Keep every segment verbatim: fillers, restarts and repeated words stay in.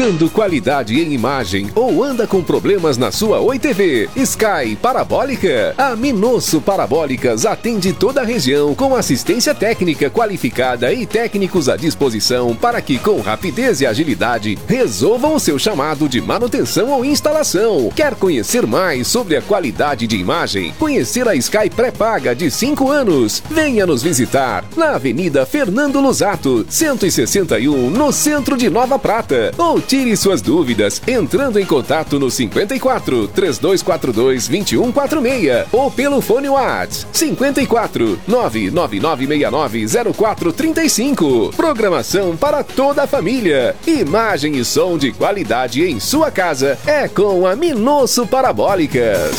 Buscando qualidade em imagem ou anda com problemas na sua Oi T V? Sky Parabólica? A Minosso Parabólicas atende toda a região com assistência técnica qualificada e técnicos à disposição para que, com rapidez e agilidade, resolvam o seu chamado de manutenção ou instalação. Quer conhecer mais sobre a qualidade de imagem? Conhecer a Sky pré-paga de cinco anos? Venha nos visitar na Avenida Fernando Luzato, cento e sessenta e um, no centro de Nova Prata. Ou tire suas dúvidas entrando em contato no cinquenta e quatro, três dois quatro dois, dois um quatro seis ou pelo fone WhatsApp cinquenta e quatro, nove nove nove seis nove zero quatro três cinco. Programação para toda a família. Imagem e som de qualidade em sua casa é com a Minosso Parabólicas.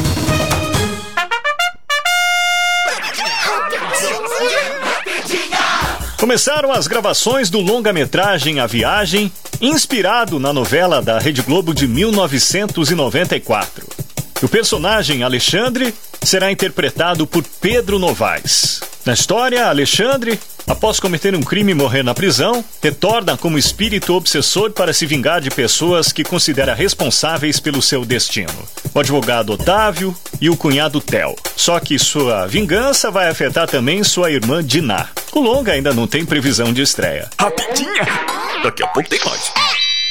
Começaram as gravações do longa-metragem A Viagem, inspirado na novela da Rede Globo de mil novecentos e noventa e quatro. O personagem Alexandre será interpretado por Pedro Novaes. Na história, Alexandre, após cometer um crime e morrer na prisão, retorna como espírito obsessor para se vingar de pessoas que considera responsáveis pelo seu destino. O advogado Otávio e o cunhado Theo. Só que sua vingança vai afetar também sua irmã Diná. O longa ainda não tem previsão de estreia. Rapidinha! Daqui a pouco tem mais.